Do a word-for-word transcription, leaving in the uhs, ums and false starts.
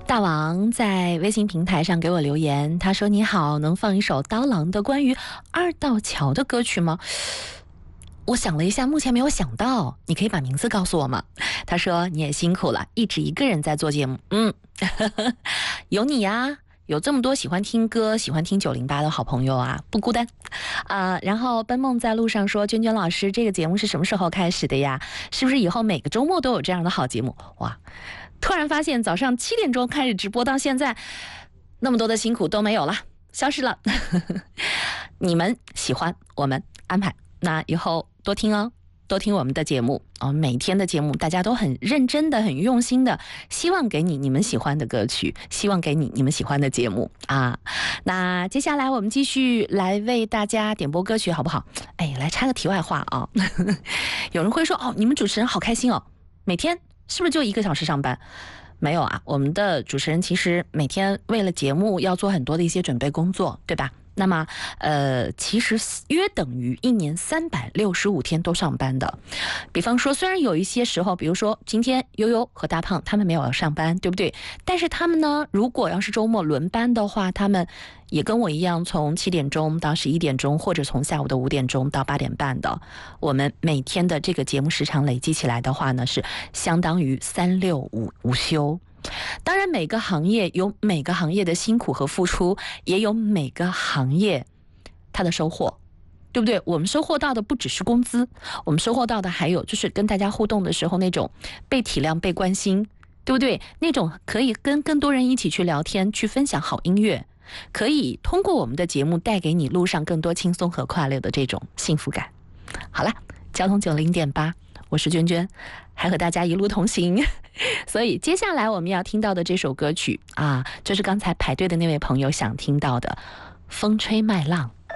大王在微信平台上给我留言，他说：“你好，能放一首刀郎的关于二道桥的歌曲吗？”我想了一下，目前没有想到，你可以把名字告诉我吗？他说：“你也辛苦了，一直一个人在做节目。”嗯，有你呀。有这么多喜欢听歌、喜欢听九零八的好朋友啊，不孤单啊、呃。然后奔梦在路上说：“娟娟老师，这个节目是什么时候开始的呀？是不是以后每个周末都有这样的好节目？”哇，突然发现早上七点钟开始直播到现在，那么多的辛苦都没有了，消失了。你们喜欢，我们安排。那以后多听哦。多听我们的节目哦，每天的节目大家都很认真的、很用心的，希望给你你们喜欢的歌曲，希望给你你们喜欢的节目啊。那接下来我们继续来为大家点播歌曲，好不好？哎，来插个题外话啊，有人会说哦，你们主持人好开心哦，每天是不是就一个小时上班？没有啊，我们的主持人其实每天为了节目要做很多的一些准备工作，对吧？那么，呃，其实约等于一年三百六十五天都上班的。比方说，虽然有一些时候，比如说今天悠悠和大胖他们没有要上班，对不对？但是他们呢，如果要是周末轮班的话，他们也跟我一样，从七点钟到十一点钟，或者从下午的五点钟到八点半的。我们每天的这个节目时长累积起来的话呢，是相当于三六五无休。当然每个行业有每个行业的辛苦和付出，也有每个行业它的收获，对不对？我们收获到的不只是工资，我们收获到的还有就是跟大家互动的时候那种被体谅被关心，对不对？那种可以跟更多人一起去聊天，去分享好音乐，可以通过我们的节目带给你路上更多轻松和快乐的这种幸福感。好了，交通九零点八，我是娟娟，还和大家一路同行。所以接下来我们要听到的这首歌曲啊，就是刚才排队的那位朋友想听到的《风吹麦浪》。